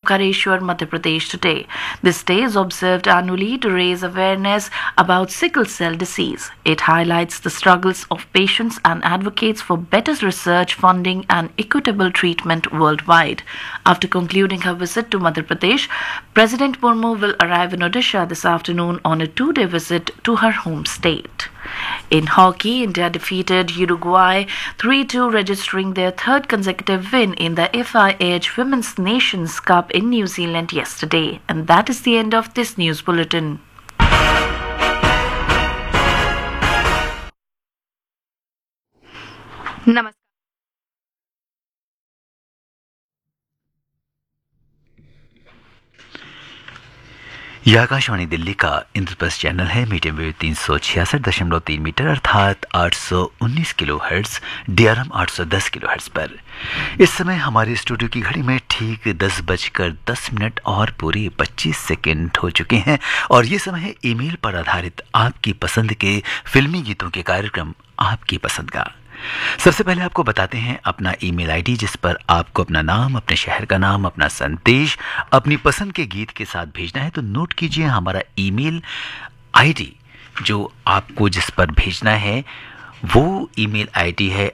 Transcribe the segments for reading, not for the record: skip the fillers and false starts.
Omkareshwar, Madhya Pradesh today. This day is observed annually to raise awareness about sickle cell disease. It highlights the struggles of patients and advocates for better research, funding and equitable treatment worldwide. After concluding her visit to Madhya Pradesh, President Murmu will arrive in Odisha this afternoon on a 2-day visit to her home state. In hockey, India defeated Uruguay 3-2, registering their third consecutive win in the FIH Women's Nations Cup in New Zealand yesterday. And that is the end of this news bulletin. Namaskar. यह आकाशवाणी दिल्ली का Indraprastha channel है। Medium wave 366.3 metre अर्थात 819 kilo hertz, DRM 810 kilo hertz पर। इस समय हमारे studio की घड़ी में ठीक 10:10 और पूरे 25 सेकेंड हो चुके हैं और ये समय है ईमेल पर आधारित आपकी पसंद के फिल्मी गीतों के कार्यक्रम आपकी पसंद का। सबसे पहले आपको बताते हैं अपना ईमेल आईडी, जिस पर आपको अपना नाम, अपने शहर का नाम, अपना संदेश, अपनी पसंद के गीत के साथ भेजना है। तो नोट कीजिए, हमारा ईमेल आईडी जो आपको जिस पर भेजना है वो ईमेल आईडी है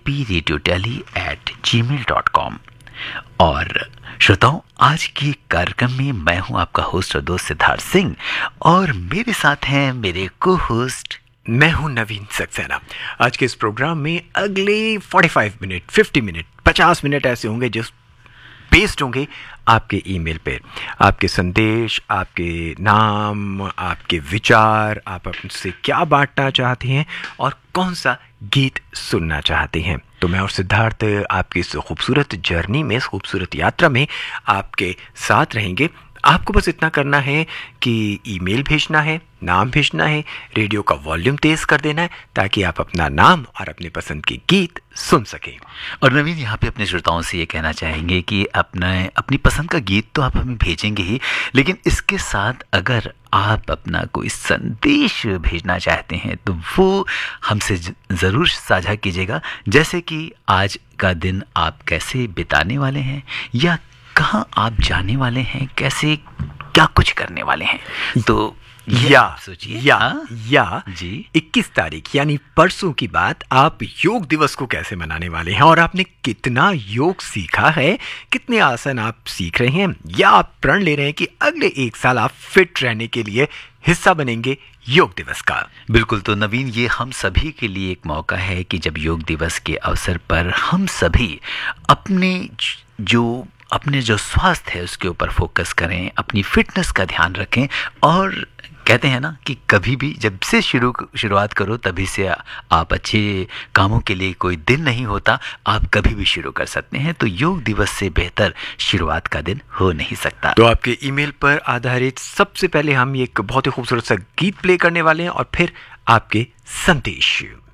ipradioteli@gmail.com। और श्रोताओं, आज के कार्यक्रम में मैं हूं आपका होस्ट और दोस्त सिद्धार्थ सिंह और मेरे साथ हैं मेरे को होस्ट, मैं हूं नवीन सक्सेना। आज के इस प्रोग्राम में अगले 45 मिनट, 50 मिनट, 50 मिनट ऐसे होंगे जो बेस्ड होंगे आपके ईमेल पे। आपके संदेश, आपके नाम, आपके विचार, आप आपसे क्या बांटना चाहते हैं और कौन सा गीत सुनना चाहते हैं। तो मैं और सिद्धार्थ आपकी इस खूबसूरत जर्नी में, इस खूबसूरत यात्रा में आपके साथ रहेंगे। आपको बस इतना करना है कि ईमेल भेजना है, नाम भेजना है, रेडियो का वॉल्यूम तेज कर देना है ताकि आप अपना नाम और अपने पसंद के गीत सुन सकें। और नवीन, यहाँ पे अपने श्रोताओं से ये कहना चाहेंगे कि अपनी पसंद का गीत तो आप हमें भेजेंगे ही, लेकिन इसके साथ अगर आप अपना कोई संदेश भेजना चाहते हैं तो वो हमसे ज़रूर साझा कीजिएगा। जैसे कि आज का दिन आप कैसे बिताने वाले हैं या कहाँ आप जाने वाले हैं, कैसे क्या कुछ करने वाले हैं। तो या सोचिए या जी 21 तारीख यानी परसों की बात, आप योग दिवस को कैसे मनाने वाले हैं और आपने कितना योग सीखा है, कितने आसन आप सीख रहे हैं, या आप प्रण ले रहे हैं कि अगले 1 साल आप फिट रहने के लिए हिस्सा बनेंगे योग दिवस का। बिल्कुल। तो नवीन, ये हम सभी के लिए एक मौका है कि जब योग दिवस के अवसर पर हम सभी अपने जो स्वास्थ्य है उसके ऊपर फोकस करें, अपनी फिटनेस का ध्यान रखें। और कहते हैं ना कि कभी भी जब से शुरुआत करो तभी से आप अच्छे कामों के लिए कोई दिन नहीं होता, आप कभी भी शुरू कर सकते हैं। तो योग दिवस से बेहतर शुरुआत का दिन हो नहीं सकता। तो आपके ईमेल पर आधारित सबसे पहले हम एक बहुत ही खूबसूरत सा गीत प्ले करने वाले हैं और फिर आपके संदेश।